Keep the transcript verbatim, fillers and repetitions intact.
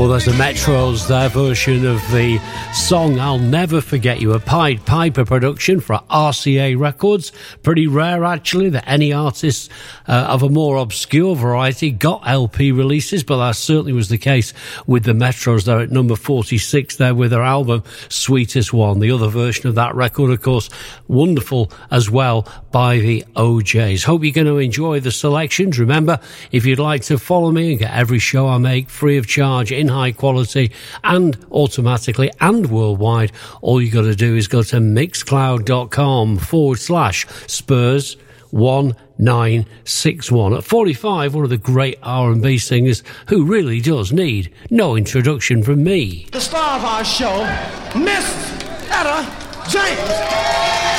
Well, there's the Metros, their version of the song I'll Never Forget You, a Pied Piper production for R C A Records. Pretty rare, actually, that any artist uh, of a more obscure variety got L P releases, but that certainly was the case with the Metros. They're at number forty-six there with their album Sweetest One. The other version of that record, of course, wonderful as well by the O Js. Hope you're going to enjoy the selections. Remember, if you'd like to follow me and get every show I make free of charge in high quality and automatically and worldwide, all you got to do is go to mixcloud.com forward slash Spurs one nine six one. At forty-five, one of the great R and B singers who really does need no introduction from me. The star of our show, Miss Etta James.